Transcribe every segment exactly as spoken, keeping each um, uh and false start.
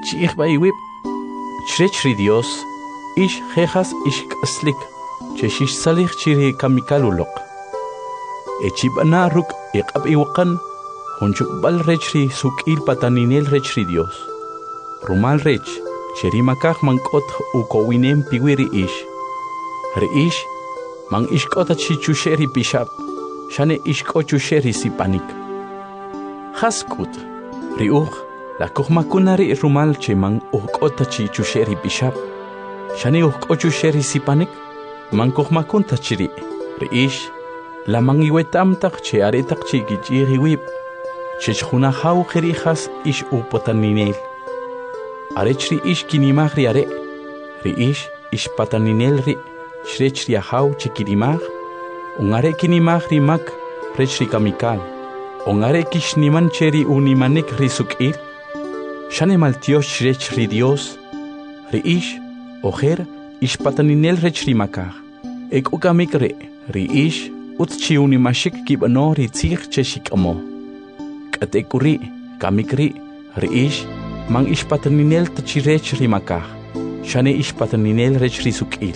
chich baiwip chrech ri Dios ish jejas ish kaslik cheshish salih chiri kamikalulok echibana ruk iqab iwakan honchuk bal rechri sukil pataninel rechri Dios rumal rech cheri makaj mankot ukowinem piwiri ish ri ish man ishkota chichusheri bishap shane ishkochusheri sipanik haskut ri uj la kohmakunari rumal che man ukota chichusheri bishap shane ukkochusheri sipanik man kohmakunta chiri ri ish la man iwetamtak che aretak chigichiri wip chechjuna haw kherijas ish upotaninel arechri ish kinimag ri are ri ish ish pataninel ri shrech ri haw chikirimag ungare kinimag ri mak rech ri kamikal ungare kishniman cheri unimanik ri sukil shane maltio shrech ri Dios ri ish ojer ish pataninel rech ri makaj ek ukamik ri ri ish utchi unimashik kibano ri tzig cheshikamo katekuri kamikri ri ish man ish pataninel tachirech ri makaj shane ish pataninel rech ri sukil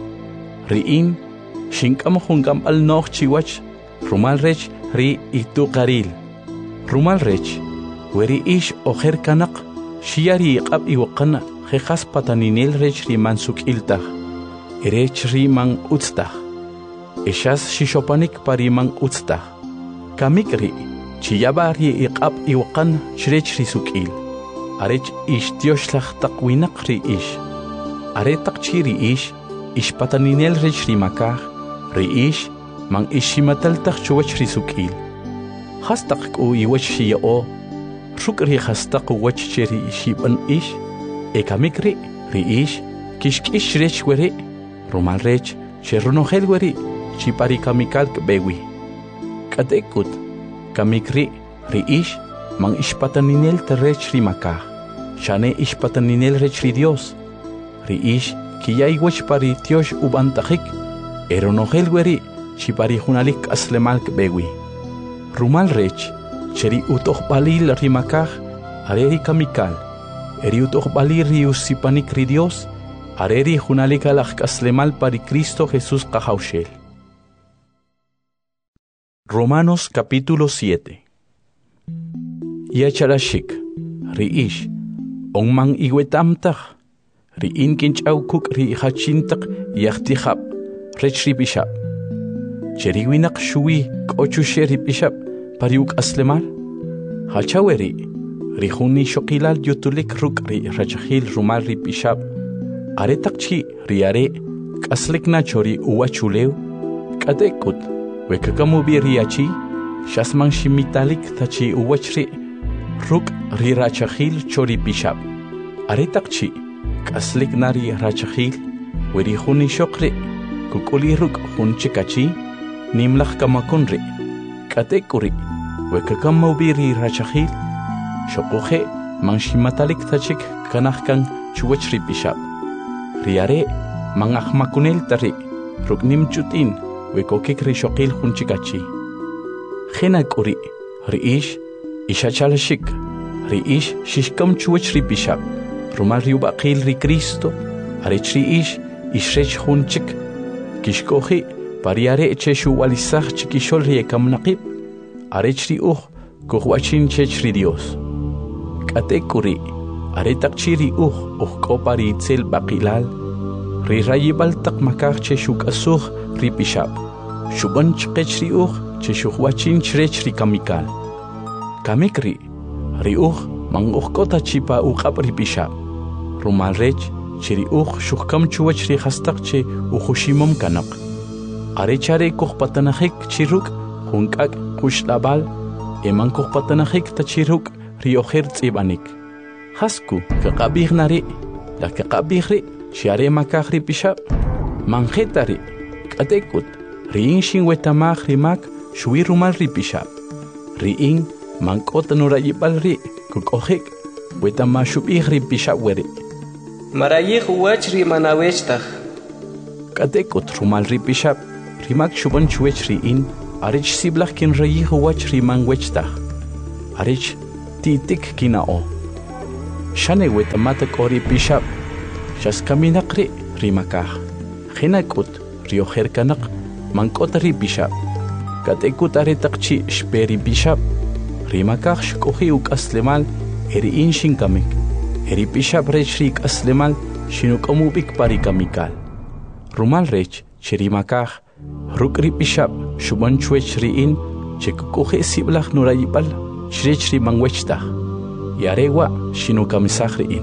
ri in shinkam jungam al noch chiwach rumal rech ri ituqaril rumal rech weri ish ojer kanak shiari qab iwqana jejas pataninel rech ri man sukiltah erech ri man utstah eshas shishopanik pariman utstah kamikri chiyabari iqab iwqan shrech ri sukil arech ish tioshlach taqwinaq ri ish aretaq chiri ish ish pataninel rech ri makaj ri ish man ishimataltaq chuwach ri sukil hastaq ku iwach shiyao ruk ri hastaq wach cheri shiban ish ekamikri ri ish kishkish rech weri rumal rech cherunogel weri chipari kamikal bewi katekut kamikri ri ish man ishpataninel terech ri makaj shane ishpataninel rech ri Dios ri ish kiyay wach pari tiosh ubantajik eronogel weri chipari junalik aslemal bewi rumal rech cheri utoh balil ri makaj areri kamikal eri utoh balir ri usipanik ri Dios areri junalik alaj aslemal pari Cristo Jesús qajawshel. Romanos capítulo siete. Yacharashik, ri ish, onman iwetamtach, ri inkinchaukuk ri hachintak yachtihab, rech ri bishap. Cheriwinak shui kochushe ri bishap, pariuk aslemal. Hachaweri, ri huni shokilal yutulik ruk ri rachahil rumal ri bishap. Aretakchi ri are, kaslik nachori uwachuleu, kadekut. Wekakamu biriachi, shasman shimitalik tachi uwachri, ruk ri rachahil chori bishap. Aretakchi, kaslik nari rachahil, weri huni shokri, kukuli ruk hunchikachi, nimlach kamakunri. Katekuri, wekakamu biri rachahil, shokuhe man shimatalik tachik kanahkan chuwachri bishap. Riare, man ahmakunel tari, ruk nimchutin, wekokik ri shokil hunchikachi. Khenakuri, ri ish, ishachalashik, ri ish, shishkam chuwach ri bishap, rumal riubaqil ri Cristo, arech ri ish, ishrech hunchik, kishkohi, pariare cheshu walisach chikishol ri ekamnaqib, arech ri uj, kuhwachin chech ri Dios. Katekuri, aretakchi ri uj, uj pari itzel baqilal, ri rayibal tak makaj cheshuk asuj ri bishap. Shuban chqech ri uj, cheshuhwachin chrech ri kamikal. Kamikri, ri uj, man uj kota chipa uqab ri bishap. Rumal rech, chiri uj, shuhkam chuwach ri hastaq che ujushimom kanak. Arechare kuj patanajik chiruk, hunkak kushlabal, eman kuj patanajik tachiruk ri ojer tzibanik. Hasku, kaqabih nari, la kaqabih ri, shiare makaj ri bishap. Manjetari, katekut, riin shin wetamaj rimak, shui rumal ri bishap. Riin, mankot norayibal ri, kukojik, wetamashubih ri bishap weri. Marayih uwach ri manawechtaj. Katekut rumal ri bishap, rimak shuban chuech riin, arich siblach kin rayih uwach ri manwechtaj. Arich titik kinao. shane wetamata kori pishab shas kaminaqri rimakaj khinakut rio herkanaq mankotari pishab katekut aretaqchi shperi pishab rimakaj shkohi ukaslemal eri inshin kamik eri pishab rechri kaslemal shinukomubik pari kamikal rumal rech cherimakaj rukri pishab shuban chwech riin chekukuji siblaj nurayipal chrechri manwechtaj yarewa shinukamisaj riin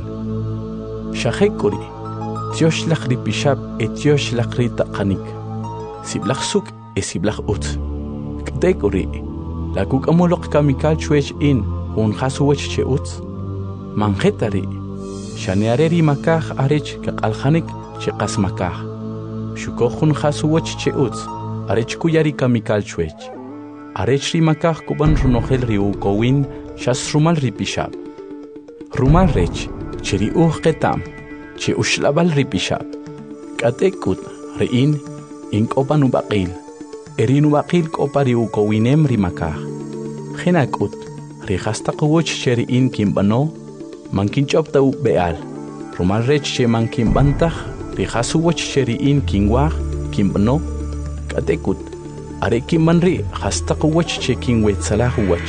shajekuri tioxlaj ri pishab etioxlaj ri taqanik siblaj suk e siblaj ut ktekuri lakukamoloq kamikal chwech in un jasuwech che ut manjetari shaneareri makaj arech kaqaljanik che qasmakaj shukojun jasuwech che ut arech kuyari kamikal chwech arech rimakaj kuban runojel riukowin shas rumal ripishab rumal rech cheri uj qetam che ushlabal ripishab katekut riin inkopan ubaqil erin ubaqil kopa riukowinem rimakaj khinakut rijastaqwoch cheri in kimbano mankinchopta u beal rumal rech che mankimbantaj rijasuwoch cheri in kinwaj kimbano katekut are kimbanri hastaqwoch che kinwetsalaj wach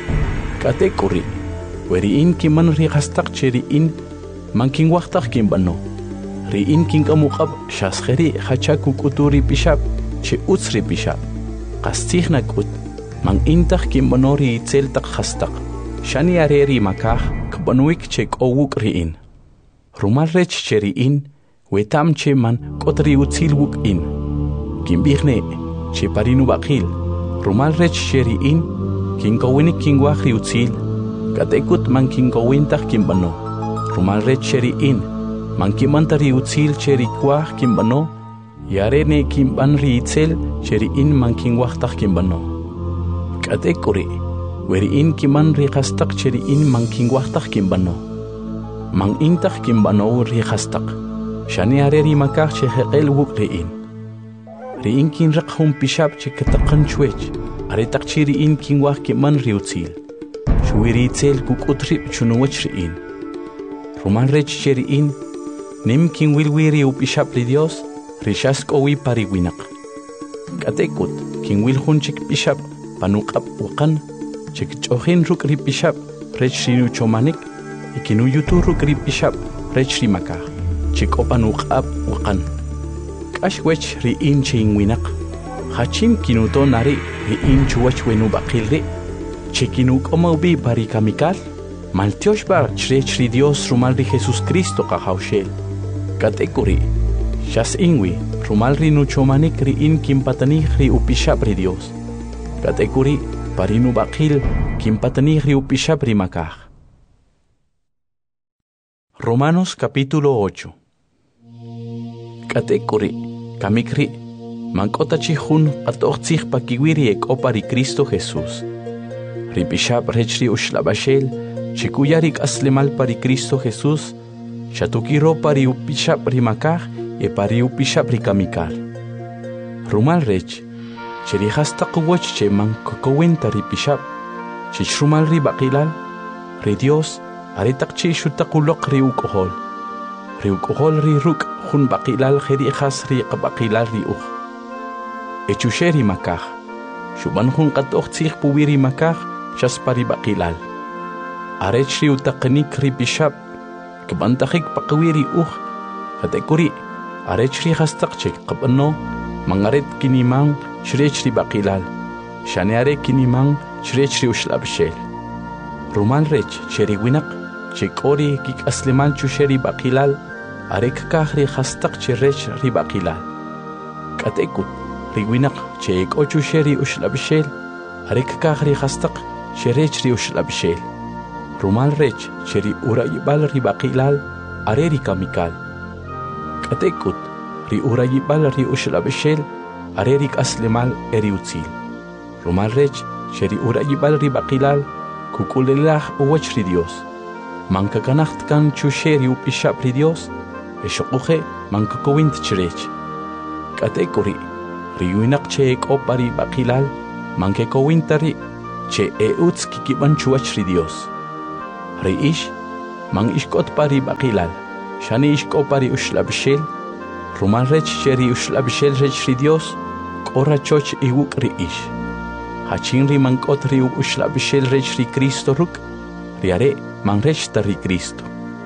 katekuri weri in kiman rijastaq cheri in mankinwajtaj kimbano ri in kinkamuqab shasjeri hachaku kuturi pishab che utsri pishab qastijnakut man intaj kimbano ri itzeltaq hastaq shani areri makaj kbanuik che kowuk riin rumal rech cheri in wetam che man kotri utzilwuk in kimbijne che parinu baqil rumal rech cheri in kinkowinik kinwaj ri utzil katekut man kinkowintaj kimbano rumal rech cheri in man kimanta ri utzil cheri kwaj kimbano yarene kimban ri itzel cheri in man kinwajtaj kimbano katekuri weri in kiman ri qastaq cheri in man kinwajtaj kimbano man intaj kimbano ri qastaq shani areri makaj che jeqel wuk ri in ri in kinraq jun pishab che kataqan chwech aretaq cheri in kinwaj kiman ri utzil shwiri itzel kukutri chunuwach ri in rumal rech cheri in nim kinwilwiri upishab ri Dios rishas kowi pari winaq katekut kinwil junchik pishab panuqab waqan chik ch'ojin ruk ri pishab rech rinu chomanik ikinu yutu ruk ri pishab rech ri makaj chik opanuqab waqan kashwech ri in chin winaq hachim kinuto nari ri in chuwach wenu baqil ri chikinu komobi pari kamikal maltiosh bar chrech ri Dios rumal ri Jesus Cristo qajawshel katekuri shas inwi rumal ri nuchomanik ri in kimpatanij ri upishab ri Dios katekuri parinu baqil kimpatanij ri upishab ri makaj Romanos capítulo ocho katekuri kamikri mank'otachi jun qat'oqtzij pakiwiri ek'opa ri Cristo Jesús ri pishab rech ri uxlab'axel chikuyari k'aslemal pa ri Cristo Jesús xatukiro pa ri upishab ri makaj e pa ri upishab ri kamikal rumal rech cheri jastaqwoch che mankokowinta ri pishab chich rumal ri baqilal ri Dios aretaq chi xutaquloq ri uk'ojol ri uk'ojol ri ruk' jun baqilal jeri jas ri qabaqilal ri uj echuxe ri makaj xuban jun qat'oqtzij puwi ri makaj xas pa ri baqilal arech ri utaqnik ri pishab kb'antajik paqwi ri uj katekuri arech ri jastaq che qab'ano mangaret kiniman chrech ri baqilal shane are kiniman chrech ri uxlab'xel rumal rech cheri winaq che k'ori kik'aslemal chuxe ri baqilal are kakaj ri jastaq che rech ri baqilal katekut ri winaq che ek'o chuxe ri uxlab'xel are kakaj ri jastaq che rech ri uxlab'xel rumal rech cheri urayibal ri baqilal are ri kamikal katekut ri urayibal ri uxlab'xel are ri k'aslemal eri utzil rumal rech cheri urayibal ri baqilal kuk'ulelaj uwach ri Dios mankakanajt kan chuxe ri upishab ri Dios exoquje mankakowint chrech katekuri ri winaq che ek'opa ri baqilal mankekowinta ri che e utz kikib'an chuwach ri Dios ri ix man ishkot pari baqilal shani ishko pari ushlabshel rumal rech cheri ushlabshel rech ri Dios qora choch iwuk ri ish hachin ri man kot ri ushlabshel rech ri Cristo ruk riare man rech ri Cristo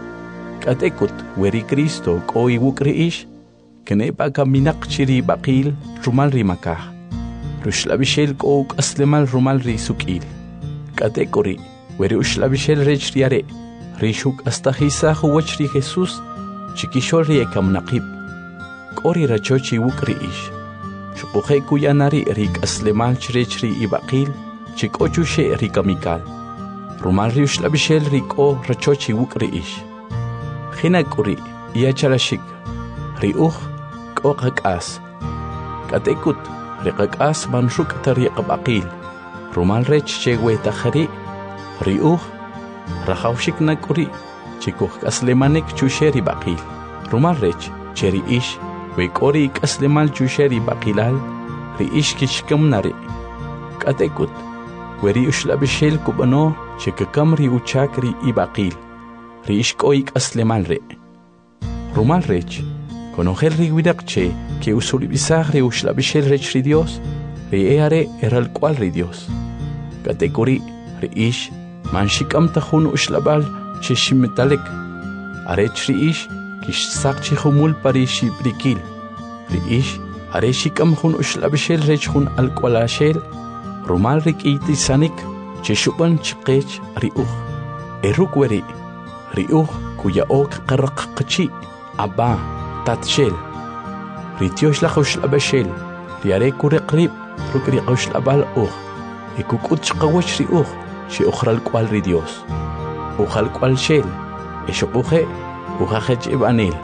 katekut weri Cristo ko iwuk ri ish kene ba kaminak chiri baqil rumal ri makah rushlabshel ko aslemal rumal ri sukil katekuri weri ushlabshel rech riare rishuk astahisa huwach ri Jesus chikishor ri ekamnaqib qori rachochi wukri ish shuqoqe kuyanari rik aslemal chrech ri ibaqil chikochu she ri kamikal rumal ri ushlabshel rik o rachochi wukri ish khina quri ya charashik ri ukh qoqaqas katekut riqaqas manshuk tariq baqil rumal rech chewe takhri ri ukh rakhawshik nakuri chikuh aslemanek chusheri baqil rumal rech cheri ish we qori aslemal chusheri baqilal ri ish kishkam nari katekut weri ushlabshel kubano chikakam ri uchakri ibaqil ri ish qoi aslemal re rumal rech konogel ri widaqche ke usuli bisag ri ushlabshel rech ri Dios ri eare eral qual ri Dios katekuri ri ish manshikam takhun ushlabal chishimitalek arech ri ish kish sakchi khumul parishi brikil ri ish areshikam khun ushlabshel rech khun alqolashel rumal rik iti sanik chishuban chiqech ri ukh eruk weri ri ukh kuya ok qaraq qachi aba tatshel ri tiosh la ushlabshel ri are kuriqrib rukri ushlabal ukh ikukut chqawach ri ukh shi ukhral qal ri Dios ukhal qal shel eshuqhe ukhaj ibanel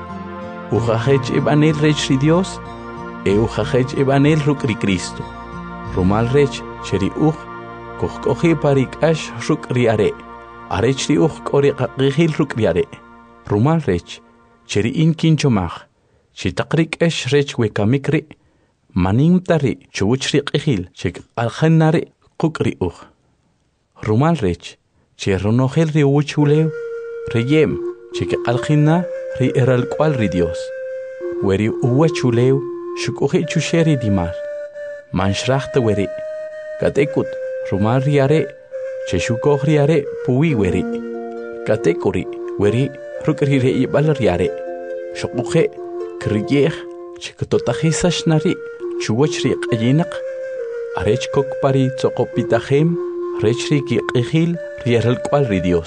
ukhaj ibanel rech ri Dios e ukhaj ibanel ruk ri Cristo rumal rech cheri ukh kokhi parikash ruk ri are arech ri ukh qori qaqil ruk ri are rumal rech cheri in kinchomach chi taqrik esh rech we kamikri manim tari chuchri qihil chik alkhanari qukri ukh rumal rech che ronogel ri uchulew reyem chik alkhina ri eral qal ri Dios weri uchulew shukhi chusheri dimar manshracht weri katekut rumal ri are che shukho ri are puwi weri katekuri weri rukri ri ibal ri are shukhe kriyeh chik totahisash nari chuwachri qayinak arech kok pari tsoqopitahem rech ri qihil ri eral qal ri Dios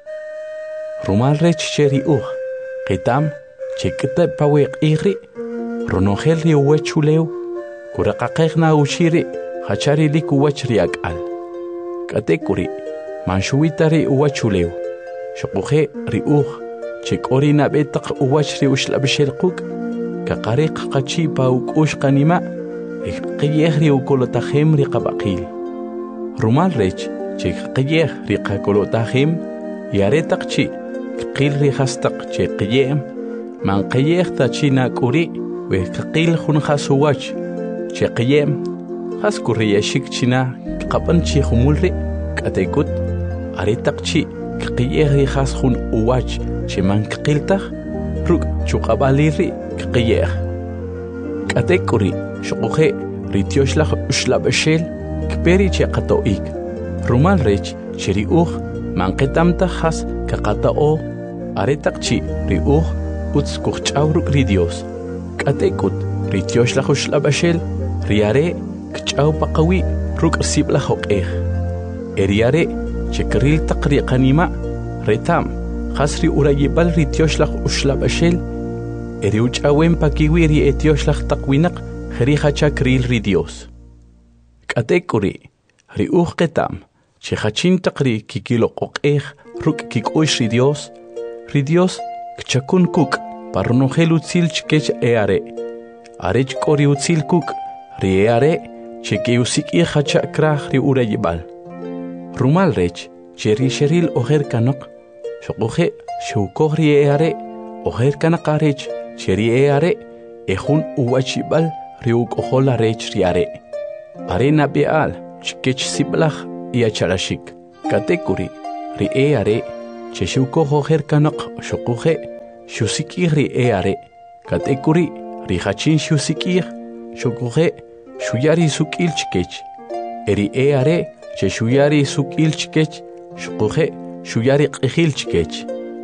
rumal rech cheri ukh qitam chikta pawe qihri ronogel ri uchulew kuraqaqna ushiri hachari lik uwachri akal katekuri manshuitari uchulew shuqhe ri ukh chikorina betaq uwachri ushlabshel quk kaqariq qachi pau ush qanima qiyehri ukolotahem ri qabaqil rumal rech chik qiyeh ri qakolotahem yare taqchi qil ri hastaq che qiyem man qiyeh ta china kuri we qil khun khasuwach che qiyem khas kuriyashik china qaban chi khumulri katekut are taqchi qiyeh ri khas khun uwach che man qiltaq ruk chuqabaliri qiyeh katekuri shuqhe ritioshlah ushlabshel kperi che qatoik rumal rech cheri ukh man qitamta khas kaqatao are taqchi ri ukh uts kuch'aw ruk ri Dios katekut ritioshlah ushlabshel riare kch'aw paqawi ruk sibla hoqeh eriare chekril taqri qanima retam khasri urayibal ritioshlah ushlabshel eri uch'awem pakiwi ri etioshlah taqwinaq khri khacha kril ri Dios katekuri ri ukh qitam che khachin taqri kikilo qoqeh ruk kikosh ri Dios ri Dios kchakun kuk parnogel utsil chkech eare arech qori utsil kuk ri eare cheke usik i khacha krah ri urayibal rumal rech cheri sheril oher kanaq shoqhe shukor ri eare oher kanaq arech cheri eare ehun uwachibal ri ukohola rech ri are arena beal chkech siblach ia charashik katekuri ri eare cheshuko hoher kanak shokuhe shusikir ri eare katekuri ri hachin shusikir shokuhe shuyari sukil chikech eri eare cheshuyari sukil chikech shokuhe shuyari qihil chikech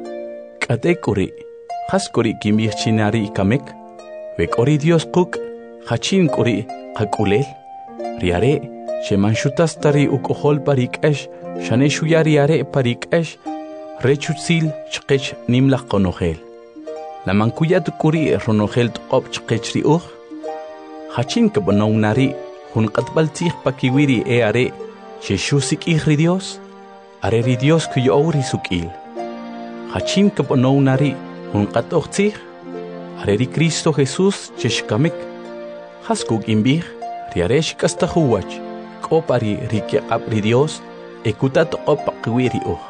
katekuri haskuri kimir chinari kamek vekori Dios kuk hachin kuri qakulel riare shemanchutas tari ukohol parikesh shane shuyari are parikesh rechutsil chqech nimlaq qonohel la mankuyat kuri ronogel tqop chqech ri uj hachin kabnownari hun qatbaltih pakiwiri e are cheshusik ri Dios are ri Dios kuyori sukil hachin kabnownari hun qatochtih are ri Cristo Jesus cheshkamek haskuk imbih riaresh kastahuwach kopari rikiqab ri Dios ekutat qop pakiwiri uj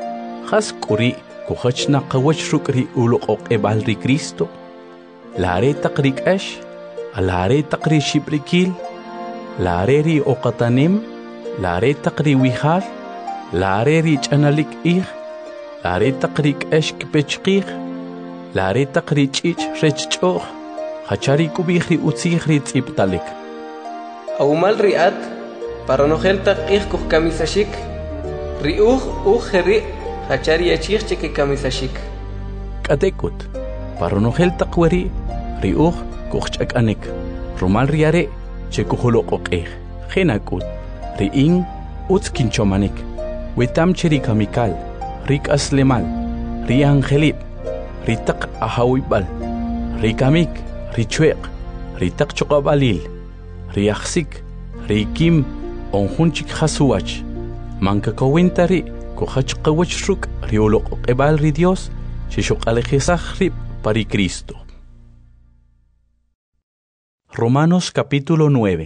haskuri kuhachna qawach rukri uloqoq ebal ri Cristo lare taqrik ash alare taqri shibrikil lare ri oqatanim lare taqri wihal lare ri chanalik ih lare taqrik ash kpechqih lare taqri chich rechchoq hachari kubihri utsihri tsiptalik awmal riat paranogel taqih kuh kamisashik ri uj uj heri hachari achich cheke kamisashik katekut paranogel taqweri ri uj kuchakanek rumal riare chekuholoqoqeh genakut ri in utskinchomanik wetam cheri kamikal rik aslemal ri angelip ri taq ahawibal ri kamik ri chweq ri taq choqabalil ri akhsik ri kim onjunchik khasuwach manka kowintari kuhach qawach ruk ri uloqoqebal ri Dios chishoqalejisaj rib pari Cristo. Romanos capítulo nueve.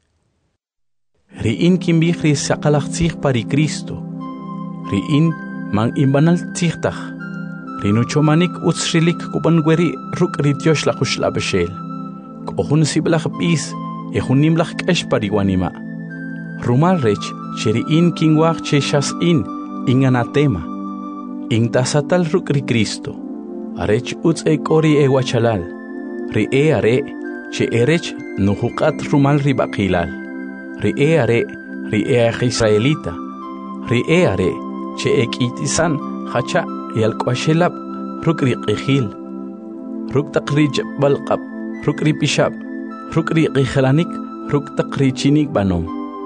Riin kimbihri saqalaqtzij pari Cristo. Riin man imbanal tzijtaj. Rinuchomanik utsrilik kubanweri ruk rityosh la kushlabeshel. Kohun siblaj bis ehunim laj kesh pariwanima. Rumal rech cheriin kingwaj cheshas in inganatema. Intasatal ruk ri Cristo. Arech utz ekori ewachalal. Ri e are che erech nuhuqat rumal ri baqilal. Ri e are ri e israelita. Ri e are che ekitisan hacha yalqashelab rukri qihil. Ruk taqrij balqab rukri pishab rukri qihlanik ruk taqri chinik banom.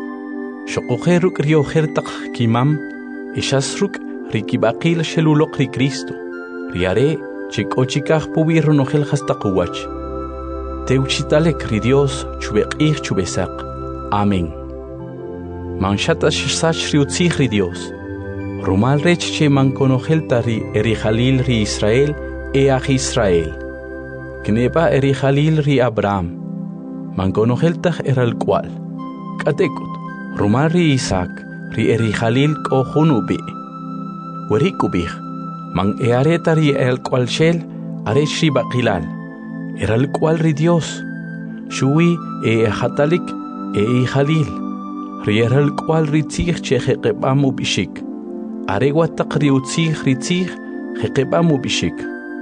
Shoqohe rukri oher taq kimam ishas ruk rikibaqil sheluloq ri Cristo. Riare chikochikaj pubirro nogel hastaquwach. Teuchitalek ri Dios chubeqih chubesaq. Amén. Manchatas sach riutzih ri Dios. Rumal rech che manconogel tari eri Jalil ri Israel e aj Israel. Kneba eri Jalil ri Abraham. Manconogel taj eral cual. Katekut. Rumal ri Isaac ri eri Jalil kohunubi. Werikubih. Man eareta ri el cual shel arech ri baqilal. Eral cual ri Dios. Shui e hatalik e Jalil. Ri eral cual ri tzih che jeqebamu bishik. Aregua taqri utzih ri tzih jeqebamu bishik.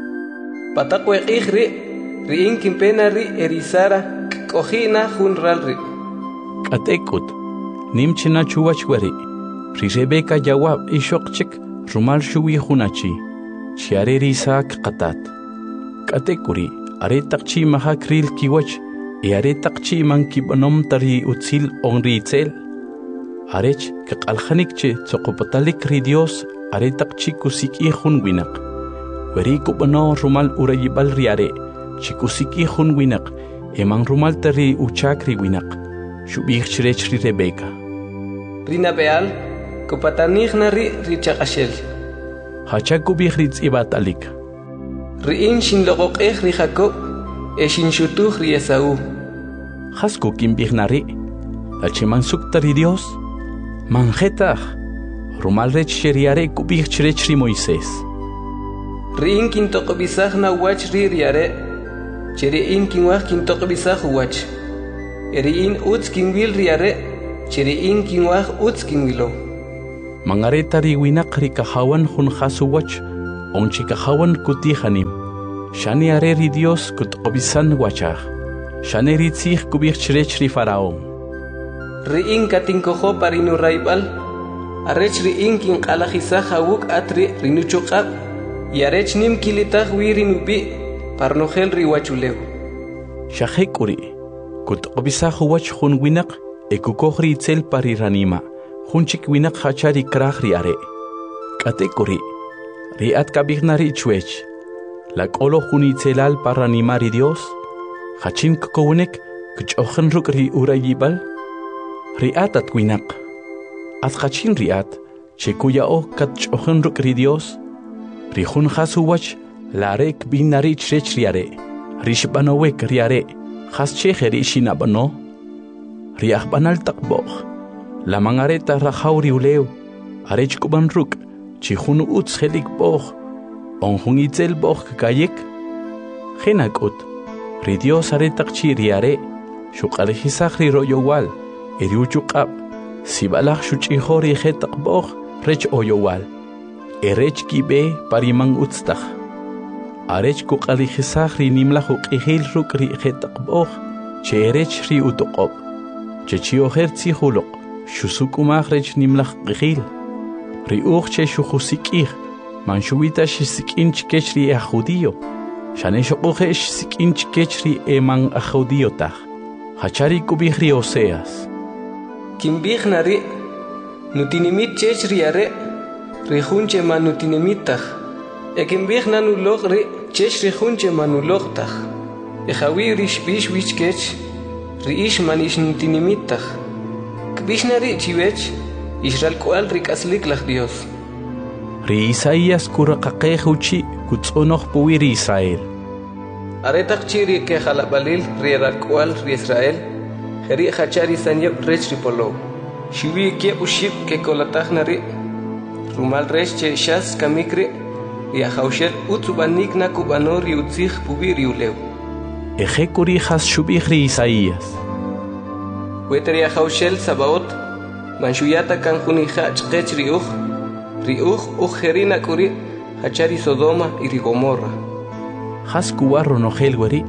Patakwe ri ri inkin pena ri erisara kohina hunral ri. Katekut. Nimchina chuwachweri. Ri Rebeka jawab ishokchik rumal shuwi hunachi. Chiare ri Isaac qatat. Katekuri. Are taqchi maha kril kiwach. E are taqchi man kibanom tari utzil onri itzel. Arech kaqalkhanik che tsoqopatalik ri Dios are taqchi kusiki hun winak. Weri kubano rumal urayibal riare chikusiki hun winak eman rumal tari uchakri winak. Shubih chrech ri Rebeka. Rina beal kupatanigna ri richaqashel. Hachakubih ritz ibatalik. Riin shin loqoqeh ri Jacob e shin shutuh ri Esau. Hasko kimbihnari alcheman suktari Dios. Manjetaj, rumal rech sheriare kubih chrech ri Moisés. Riin kintoqbisaj na wach ri riare, cheriin kinwaj kintoqbisaj wach. Eriin utz kinwil riare, cheriin kinwaj utz kinwilo. Mangareta ri winak ri kahawan hun khasuwach, onchi kahawan kutihanim. Shani are ri Dios kut obisan wachach. Shani ri tzich kubich chrech ri faraón. Riin katinkojo parinu raibal. Arech riin kin qalajisa hawuk atri rinuchuqab. Y arech nim kilitah wirinubi parnogel ri wachuleu. Shahekuri kut obisa huwach hun winak ekukohri itzel pari ranima. Hunchik winak hachari krach ri are. Katekuri riat kabignari chwech. La kolo huni itzelal paranima ri Dios. Hachin kokownek kchochen ruk ri urayibal. Riat at winak. At hachin riat chekuya o kchochen ruk ri Dios. Rihun hasuwach la rek binari chrech ri are. Rishbanowek ri are. Has cheheri shinabano. Riach banal takboch. La mangareta rajauri uleu, arech kuban ruk, chihunu uts helik boch, onjun itzel boch kayek. Genakut, ri Dios aretak chiriare, shukalejisach ri royowal, eriuchukab, sibalach shuchihori hetak boch, rech oyowal, erech kibe parimang utstach. Arech kukalejisach ri nimlachuk ihil ruk ri hetak boch, che erech ri utokob, che chioher tzihulok. Shusukumach nimlach gihil. Riuch che shuhusikih. Manshuita shisinch kechri a judío. Shaneshokohe shisinch kechri eman a judío tach. Hachari kubihri Oseas. Kimbih nari. Nutinimit chechri are. Rihunche manutinimitach. Ekimbih nanulogri chechri hunche manulogtach. Ehawi rishbish wichkech. Riish manish nutinimitach. Bishnari chivech, Israel kual rikaslik lach Dios. Ri Isaías kurakaqehuchi kutsonoch puwiri Israel. Aretak chiri ke halabalil ri kual ri Israel, heri hachari sanyep rech ripolo. Shiwi ke uship ke kolatach nari, rumal rech che shas kamikri, ri haushel utsubanik na kubano ri utzich puwiri uleu. Ejekuri has shubich ri Isaías. Weteria haushel sabaot, manshuyata kan hunija chkech riuch, riuch ujerina kuri, hachari Sodoma y Gomorra. Has kuwarro no helweri,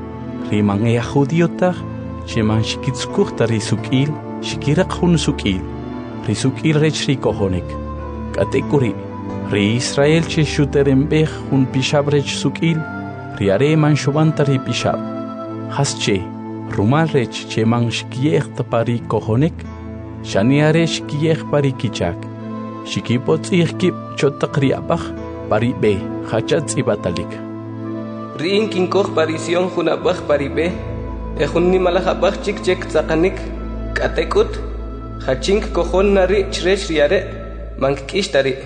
riman ea judiotach, cheman shikitskuchta risukil, shikirak hun sukil, risukil rech rikohonek. Katekuri, ri Israel che shuterembech hun pishab rech sukil, riare man shubanta ri pishab. Has che, rumal rech che man shkiech pari kohonek, shaniare shkiech pari kichak, shikipot ihkip chotakri abach, pari be, hachat ibatalik. Riin kinkoch parision hunabach pari be, ehun nimalajabach chik chek tzakanik, katekut, hachink kohon nari chrech riare, mankishtari.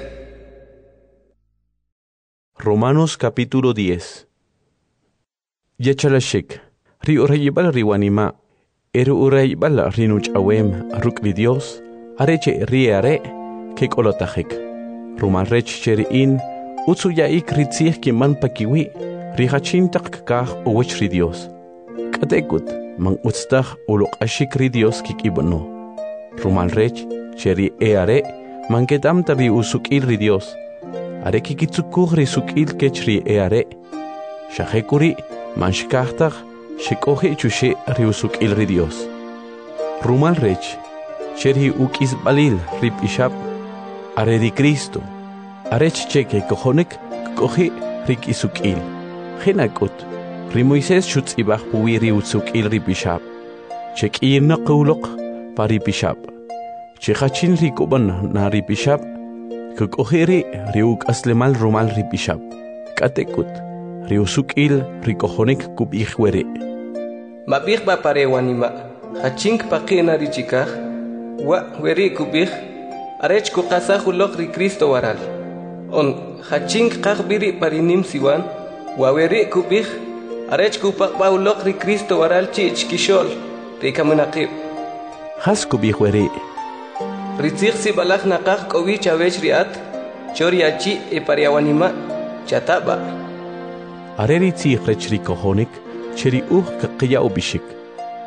Romanos capítulo diez. Yechalashik. Ri urayibal riwanima, eru urayibal rinuch awem, rukri Dios, areche riare, kek olotahik. Ruman rech cheriin, utsu yaik ritzih kiman pakiwi, rihachintak kakah uwech ri Dios. Katekut, man utstach ulok ashik ri Dios kikibano. Ruman rech cheri eare, man kedamta ri usukil ri Dios. Are kikitsukuh ri sukil kechri eare. Shahekuri, man shkahtach, shikohe chushe riusuk il ri Dios. Rumal rech, cherhi ukis balil rip ishab, are di Cristo, arech cheke kohonek, kohe rik isuk il. Genakut, ri Moises shutz ibach puwi riusuk il rip ishab, chek irna qawlok pari pishab, chekachin rikoban na rip ishab, kohe ri riuk aslemal rumal rip ishab, katekut, riusuk il rikohonek kub ichwere. Mabich ba parewanima, hachink pakina richikah, wa weri kubich, arech kukasahulok ri Cristo waral. On hachink kakbiri parinim siwan, wa weri kubich, arech kupakbaulok ri Cristo waral chich kishol, ri kamunakib. Has kubich weri. Ritzich si balak nakak kowi chavech riat, choriachi e pariawanima, chataba. Areri tzich rech rikohonik, cheri uh kaqiya ubishik.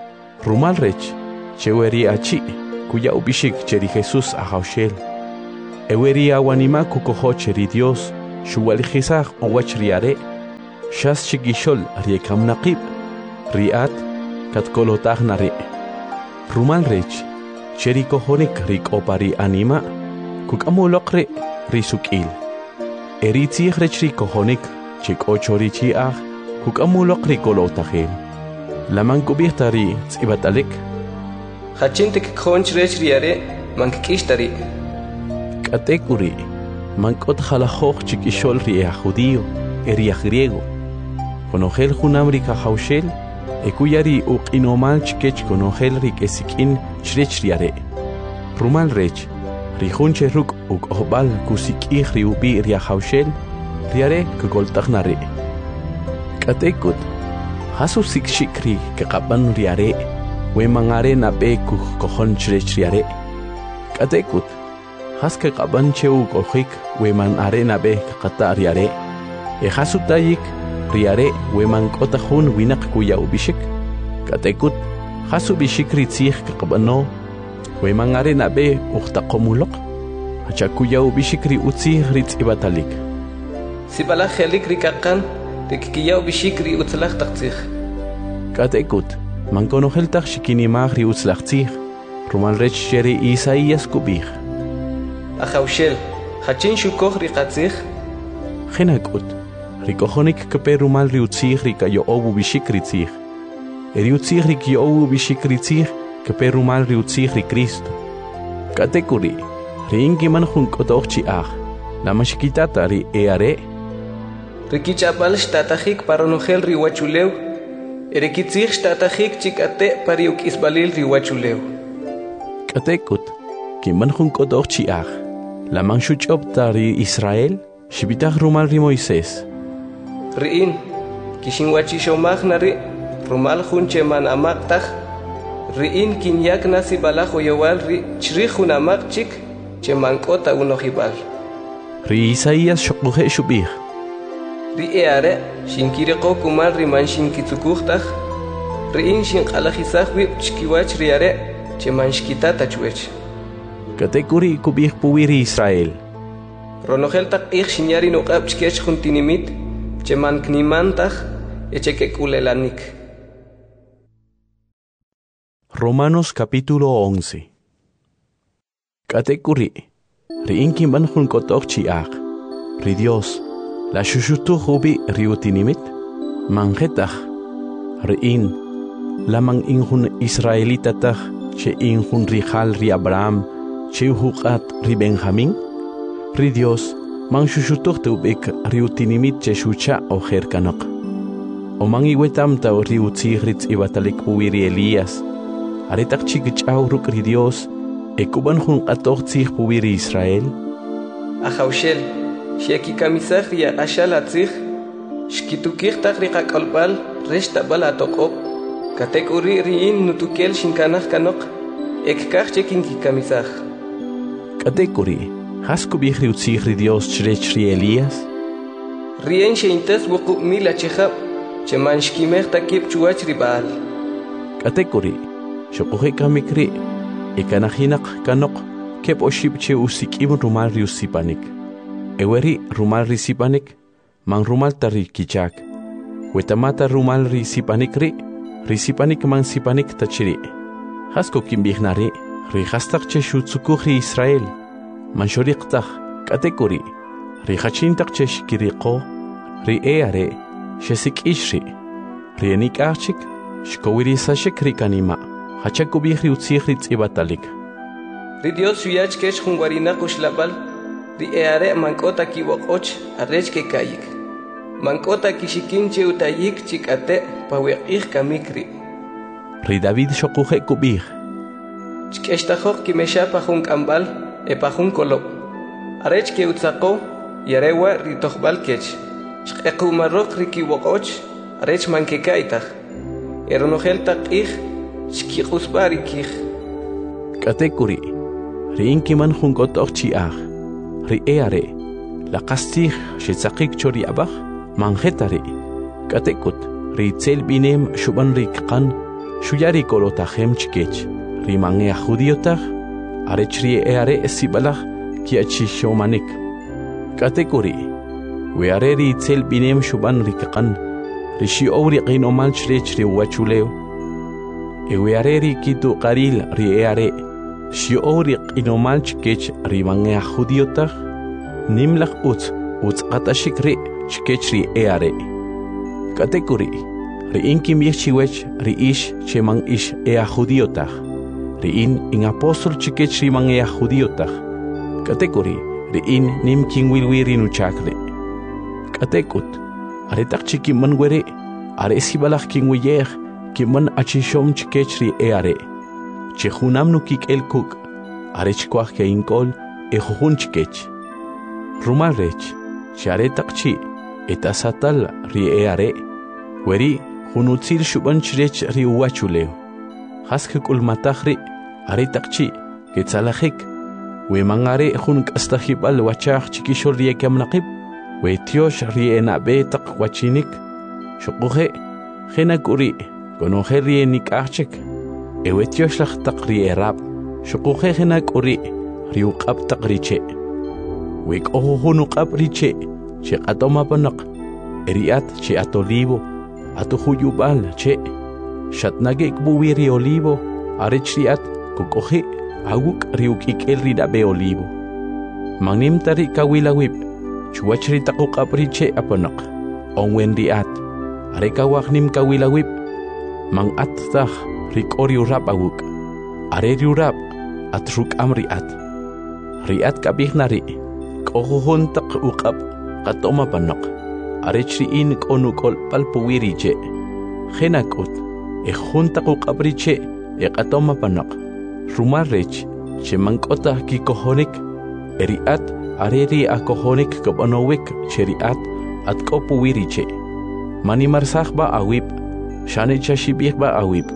Rumal rech, cheweri achi, kuya ubishik cheri Jesus ahaushel. Eweri awanima kukohoche ri Dios, shuwalijizaj owach riare, shas chikishol riekam naqib, riat, katkolotaj nare. Rumal rech, cheri kohonik rik opari anima, kukamulokre risukil. Eritzij rech ri kohonik, chik ocho richi aj, kukamulokri kolotajel. Laman kubirtari tsibatalek. Hachintik khonch rech riare, mankishtari. Katekuri, mankot jalajoj chikishol ria judío, eria griego. Conogel junamrika haushel, ekuyari uk inomal chikech conogel rik esikin chrech riare. Rumal rech, rijunche ruk uk ohbal kusik riubi ria haushel, riare kagoltagnare. Katekut, hasu sik shikri kakaban riare, we mangare nabe kuh kohon chrech riare. Katekut, haske qaban cheu kohik weman arena be qata riare e hasutayik riare weman qotahun winak kuya ubishik katekut hasu bishik ritzih qabano weman arena be uqtaqomuloq hacha kuya ubishik ri utzih ritz ibatalik sibala khelik rikaqan tikkiya ubishik ri utzlaq taqtzih katekut man konohel taq shikini magri utzlaqtzih rumal rech sheri Isaías kubih Ahaushel, hachin shukoj riqatzij? Genakut, rikohonik keperumal riutzij rikayo obu bishikritzij. Eriutzij rikyo obu bishikritzij keperumal riutzij Cristo. Katekuri, riinkiman junkotochi aj, lamashikitata ri eare. Rikichapal shtatajik paronogel riwachulew, erikitzij shtatajik chikate pariuk isbalil riwachulew. Katekut, kiman junkotochi aj. La manshuchop tari Israel, shibitach rumal ri Moisés. Riin, kishinwachi shomagnari, rumal junche man amaktach, riin kinyak nasi balajo yowal ri chrijun amakchik, che mankota unohibal. Ri Isaías shokuje shubih. Ri eare, shinkireko kumal ri man shinkitsukuchtach, riin shinkalajizach wib chkiwach riare, che man shkitata chwech. Katekuri kubih puwiri Israel. Ronogel tak ich shinyari no qab chkech juntinimit, che man knimantach, echeke kulelanik. Romanos capítulo once. Katekuri, riinkin ban junkotok chiak, ri Dios, la shushutu hubi riutinimit, manjetach, riin, la man injun Israelitatach, che injun rijal ri Abraham, che huqat ri Benjamín, ri Dios, man shushutuq tubik riutinimit che shucha o jerkanok. O man iwetam ta riutzig ritz ibatalik puwiri Elías, aretak chikichaw ruk ri Dios, e kuban jun qatoq tzig puwiri Israel. Ahaushel, sheki kamisach ri ashal atzig, shkitukir tak ri qakalbal, reshta bala toqop, katekuri riin nutukel shinkanach kanok, ek kach chekin ki kamisach. Katekuri, hasku bihri utzigri Dios chrech ri Elías? Rien sheintes wuku mila chehab, che man shkimech takip chuach ri Baal. Katekuri, shokuhe kamikri, ekanahinak kanok, kep oshib che usikim rumal ri usipanik. Eweri rumal ri sipanik, man rumal tari kichak. Wetamata rumal ri sipanik ri, ri sipanik man sipanik tachiri. Hasko kimbihnari, ri hastak che shutsukuhi Israel, man shoriqtach, katekuri, ri hachintak che shkiriqo, ri eare, shesik ishri, ri enik archik, shkowiri sashek ri kanima, hachakubih ri utzig ri tzibatalik. Ri Dios shuyach kesh hunwarina kushlabal, ri eare mankota kiwokoch, arrech ke kayik. Mankota kishikinche utayik chikate, paweqih kamikri. Ri David shokuje kubih. Chkeshtajok kimesha pajun kambal, e pajun kolop. Arech ke utzako, yarewa ritohbal kech. Chkekumarok rikiwokoch, arech mankekaitaj. Eronogel takij, chkikusbarikij. Katekuri, ri inkiman junkotok chiaj, ri eare, la kastij shetzakik chori abaj, manjetari. Katekut, ri tzel binem shuban rikkan, shuyari kolotajem chkech. Rimange a judiotaj, arechri eare esibalaj, ki achishomanik. Katekuri, we areri itzel binem shuban rikakan, rishi owri qinomal chrech ri wachuleo. E we areri kitu qaril ri eare, shi owri qinomal chkech ri mangea judiotach, nimlach ut, ut qatashik ri chkech ri eare. Katekuri, ri inkim yechiwech ri ish chemang ish ea judiotach, ri in in apostol chkech ri mangea judiotach. Katekuri, ri in nim king wilwiri nu chakre. Katekut, are tak chiki man were, are sibalach king wiyer, ki man achishom chkechri eare. Chehunam nu kik el kuk, are chkwach ke inkol, e juhun chkech. Rumal rech, chare tak chi, etasatal ri eare. Weri, hunutzil shuban chrech ri uachuleo. Haskuk ulmatachri, are tak chi, ketzalachik. We mangare hun astahibal wachach chikishor ri ekam naqib. We tiosh rie na betak wachinik, shukuhe, hena kuri, konohe rie nik achek, e we tiosh lach tak rie rap, shukuhe hena kuri, riuk ab tak riche. We koho hunuk ab riche, che atoma panak, eriat che atolivo, atu huyubal che, shatnagek buwiri olivo, arich riat, kukohe, aguk riuk ikel ridabe olivo. Mangnim tari kawilawib, chuachri takuk apriche apanak, onwen riat, arekawak nim kawilawip, mang at tah, rik ori urap awuk, are riurap, at ruk am riat. Riat kabih nari, kohohon tak ukap, katoma panak, arechri in konukol palpuwiri je. Henakut, e juntakuk apriche, e katoma panak, rumarrech, che mangkota ki kohonik, eriat, areri akohonik kabanowik cheriat at kopu wiriche. Mani marsach ba awip, shane chashibih ba awip.